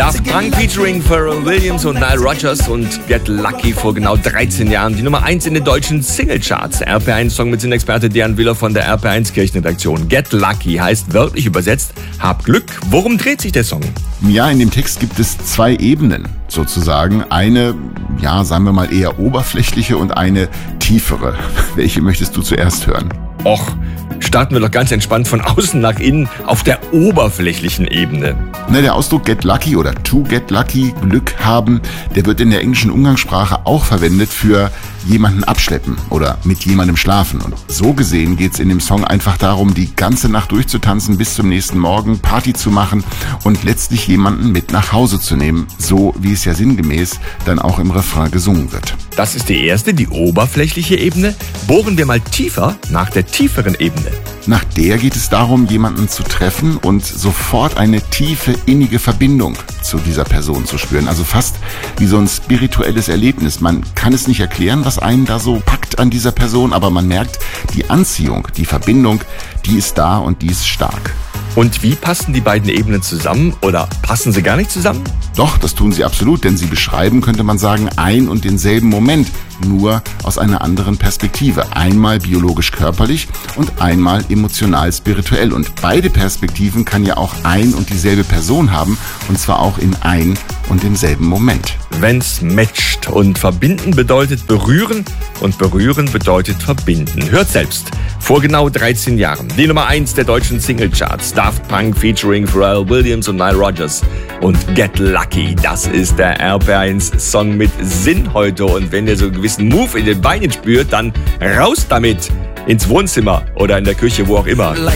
Daft Punk featuring Pharrell Williams und Nile Rodgers und Get Lucky vor genau 13 Jahren. Die Nummer 1 in den deutschen Singlecharts. RPR1-Song mit Sinnexperte Dejan Willer von der RPR1 Kirchenredaktion. Get Lucky heißt wörtlich übersetzt, hab Glück. Worum dreht sich der Song? Ja, in dem Text gibt es 2 Ebenen sozusagen. Eine, ja, sagen wir mal eher oberflächliche und eine tiefere. Welche möchtest du zuerst hören? Och, starten wir doch ganz entspannt von außen nach innen auf der oberflächlichen Ebene. Der Ausdruck get lucky oder to get lucky, Glück haben, der wird in der englischen Umgangssprache auch verwendet für jemanden abschleppen oder mit jemandem schlafen. Und so gesehen geht es in dem Song einfach darum, die ganze Nacht durchzutanzen, bis zum nächsten Morgen Party zu machen und letztlich jemanden mit nach Hause zu nehmen, so wie es ja sinngemäß dann auch im Refrain gesungen wird. Das ist die erste, die oberflächliche Ebene. Bohren wir mal tiefer nach der tieferen Ebene. Nach der geht es darum, jemanden zu treffen und sofort eine tiefe, innige Verbindung zu dieser Person zu spüren. Also fast wie so ein spirituelles Erlebnis. Man kann es nicht erklären, was einen da so packt an dieser Person, aber man merkt, die Anziehung, die Verbindung, die ist da und die ist stark. Und wie passen die beiden Ebenen zusammen oder passen sie gar nicht zusammen? Doch, das tun sie absolut, denn sie beschreiben, könnte man sagen, ein und denselben Moment, nur aus einer anderen Perspektive. Einmal biologisch-körperlich und einmal emotional-spirituell. Und beide Perspektiven kann ja auch ein und dieselbe Person haben, und zwar auch in ein und demselben Moment. Wenn's matcht und verbinden bedeutet berühren und berühren bedeutet verbinden. Hört selbst. Vor genau 13 Jahren. Die Nummer 1 der deutschen Singlecharts. Daft Punk featuring Pharrell Williams und Nile Rodgers. Und Get Lucky. Das ist der RPR1-Song mit Sinn heute. Und wenn ihr so einen gewissen Move in den Beinen spürt, dann raus damit. Ins Wohnzimmer oder in der Küche, wo auch immer.